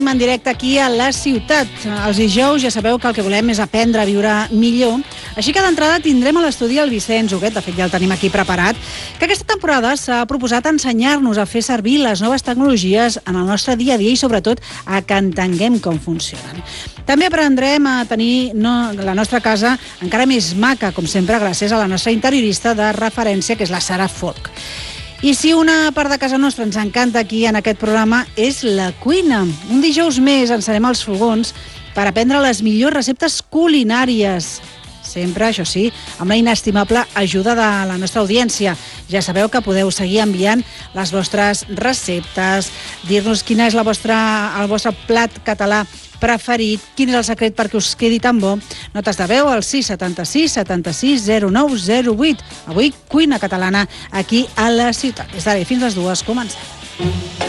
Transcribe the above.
En directe aquí a la ciutat. Els dijous ja sabeu que el que volem és aprendre a viure millor. Així que d'entrada tindrem a l'estudi el Vicenç Huguet, de fet ja el tenim aquí preparat, que aquesta temporada s'ha proposat ensenyar-nos a fer servir les noves tecnologies en el nostre dia a dia i sobretot a que entenguem com funcionen. També aprendrem a tenir la nostra casa encara més maca, com sempre, gràcies a la nostra interiorista de referència, que és la Sara Folk. I si una part de casa nostra ens encanta aquí en aquest programa és la cuina. Un dijous més encenem els fogons per aprendre les millors receptes culinàries. Sempre, això sí, amb la inestimable ajuda de la nostra audiència. Ja sabeu que podeu seguir enviant les vostres receptes, dir-nos quin és el vostre plat català preferit, quin és el secret perquè us quedi tan bo. Notes de veu al 676 76 09 08. Avui, cuina catalana aquí a la ciutat. Des d'ara i fins les 2, comencem.